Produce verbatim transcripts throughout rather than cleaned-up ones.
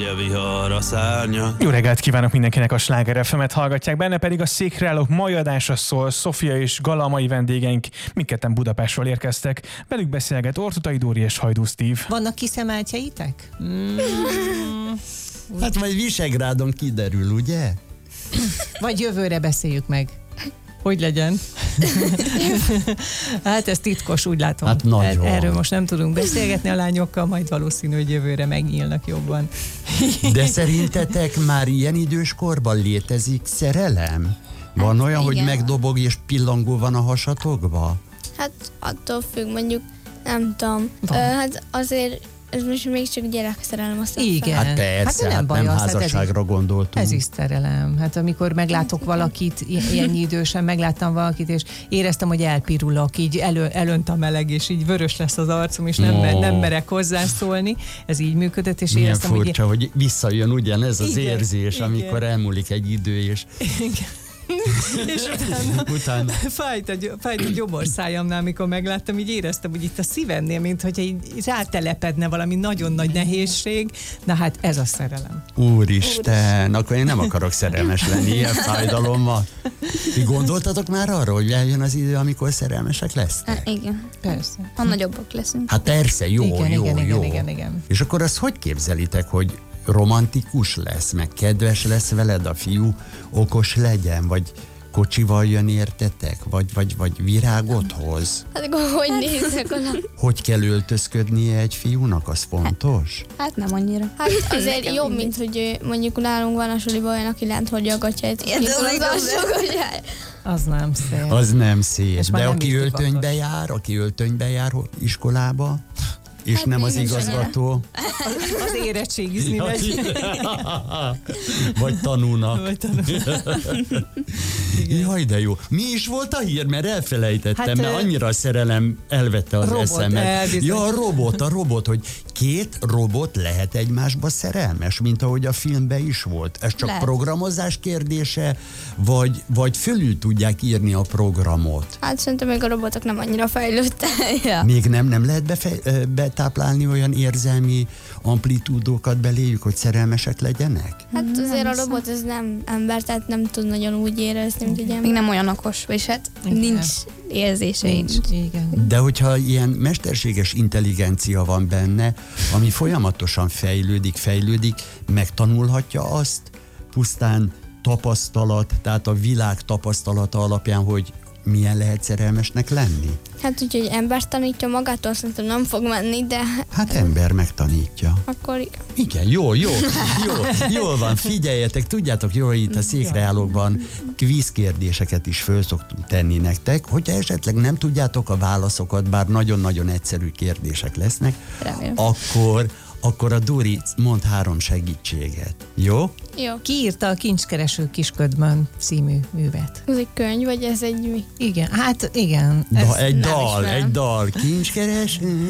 Vihar szárnya. Jó reggelt kívánok mindenkinek, a Sláger ef emet hallgatják, benne pedig a Székre állók mai adása szól. Szofia és Gala, mai vendégeink mindketten Budapestről érkeztek. Velük beszélget Ortutai Dóri és Hajdú Steve. Vannak kiszemeltjeitek? Mm. Hát majd Visegrádon kiderül, ugye? Vagy jövőre beszéljük meg. Hogy legyen? Hát ez titkos, úgy látom. Hát nagyon. Erről most nem tudunk beszélgetni a lányokkal, majd valószínű, hogy jövőre megnyílnak jobban. De szerintetek már ilyen idős korban létezik szerelem? Van Hát, olyan, igen. hogy megdobog és pillangó van a hasatokba? Hát attól függ, mondjuk, nem tudom. Ö, Van. hát azért ez most még csak gyerekszerelem, aztán Igen. Hát persze, Hát hát baj nem az, hát ez házasságra gondoltunk. Ez is szerelem. Hát amikor meglátok valakit, ilyen idősen megláttam valakit, és éreztem, hogy elpirulok, így elő, elönt a meleg, és így vörös lesz az arcom, és nem, Ó. nem merek hozzászólni. Ez így működött, és Milyen éreztem, furcsa, hogy, hogy visszajön ugyanez az Igen, érzés, igen. amikor elmúlik egy idő, és hogy és utána, utána... fájt, a, gy- fájt a gyomorszájamnál, amikor megláttam, így éreztem, hogy itt a szívemnél, mint hogy így rátelepedne valami nagyon nagy nehézség. Na hát ez a szerelem. Úristen, akkor én nem akarok szerelmes lenni ilyen fájdalommal. Ti gondoltatok már arra, hogy eljön az idő, amikor szerelmesek lesztek? Hát, igen. Persze. Ha nagyobbak leszünk. Hát persze, jó, Igen, jó, igen, jó. igen, igen, igen. És akkor azt hogy képzelitek, hogy romantikus lesz, meg kedves lesz veled a fiú, okos legyen, vagy kocsival jön értetek, vagy, vagy, vagy virágot hoz? Hát akkor hogy nézek oda? Hogy kell öltözködnie egy fiúnak, az fontos? Hát nem annyira. Hát azért jobb, mint hogy ő, mondjuk nálunk van a suliban olyan, aki lent hordja a gatyáit. Igen, az alsó gatyáját. Az nem szép. Az nem szép. És már De nem aki is öltönybe divatos. jár, aki öltönybe jár iskolába, és Hát nem az én is igazgató, Az érettségizni megy. vagy tanúnak. Vagy tanul. Jaj, de jó. Mi is volt a hír? Mert elfelejtettem, Hát, mert ö, annyira a szerelem elvette az robot, eszemet. elbizony. Ja, a robot, a robot, hogy két robot lehet egymásba szerelmes, mint ahogy a filmben is volt. Ez csak Lehet. programozás kérdése, vagy, vagy fölül tudják írni a programot? Hát szerintem még a robotok nem annyira fejlődtek. Ja. Még nem, nem lehet befe, ö, betáplálni olyan érzelmi amplitúdókat beléjük, hogy szerelmesek legyenek? Hát azért a robot ez nem ember, tehát nem tud nagyon úgy érezni, mint egy Még ember. nem olyan okos, és hát Igen. nincs érzése Nincs. nincs. Igen. De hogyha ilyen mesterséges intelligencia van benne, ami folyamatosan fejlődik, fejlődik, megtanulhatja azt pusztán tapasztalat, tehát a világ tapasztalata alapján, hogy milyen lehet szerelmesnek lenni? Hát úgyhogy ember tanítja magától, szerintem nem fog menni, de Hát ember megtanítja. akkor igen. Igen, jó, jó, jó, jól van, figyeljetek, tudjátok jó, hogy itt a Székreállókban kvízkérdéseket is föl szoktunk tenni nektek, hogyha esetleg nem tudjátok a válaszokat, bár nagyon-nagyon egyszerű kérdések lesznek, Remélem. akkor, akkor a Dóri mond három segítséget, jó? Jó. Ki írta a Kincskereső Kisködmön című művet? Ez egy könyv, vagy ez egy mi? Igen, hát igen. Da, ezt egy nem dal, ismerem. egy dal, kincskereső,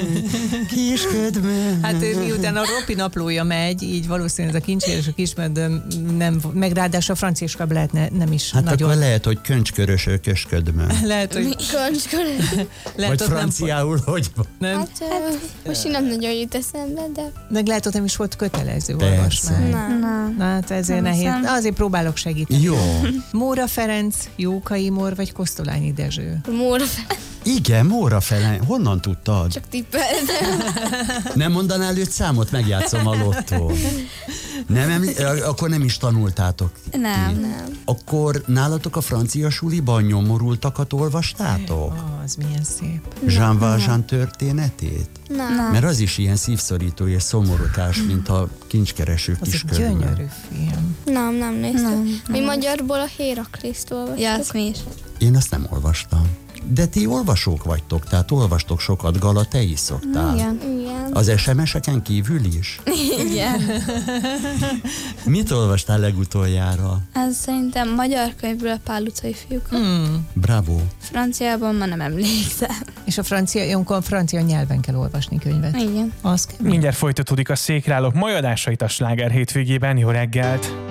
kisködmön. Hát miután a Ropi naplója megy, így valószínűleg ez a Kincskereső Kisködmön nem, meg ráadásul a franciáska lehetne nem is Hát nagyon. akkor lehet, hogy köncsköröső kösködmön. Lehet, hogy, Könyvskor. lehet, Vagy ott franciául, hogy van? nem, nem, Hát, hát most így nem nagyon jut eszembe, de meg lehet, hogy nem is volt kötelező Persze. olvasmány. nem. Na. Na, hát ezért Nem nehéz. hiszem. Azért próbálok segíteni. Jó. Móra Ferenc, Jókai Mór vagy Kosztolányi Dezső? Móra, Igen, Móra Felen, honnan tudtad? csak tippeltem. Nem mondanál őt számot, megjátszom a lottó. Nem, eml- akkor nem is tanultátok. Nem. Nem. Akkor nálatok a francia suliban nyomorultakat olvastátok? Oh, az milyen szép. Jean Valjean történetét? Nem. Nem. Mert az is ilyen szívszorító és szomorúkás, mint a kincskereső Az egy kisködmön. gyönyörű film. Nem, nem néztem. Nem, Mi magyarból a Hérakliszt olvastuk. Ja, azt mi is. Én azt nem olvastam. De ti olvasók vagytok, tehát olvastok sokat, Gala, te is szoktál. Igen. Igen. Az es em es-eken kívül is? Igen. Mit olvastál legutoljára? Ez szerintem magyar könyvből a Pál utcai fiúk. Hmm. Bravo. Franciában ma nem emlékszem. És a francia, ilyenkor francia nyelven kell olvasni könyvet. Igen. Az kell. Mindjárt folytatódik a Székre állók mai adásait a Sláger hétvégében. Jó reggelt!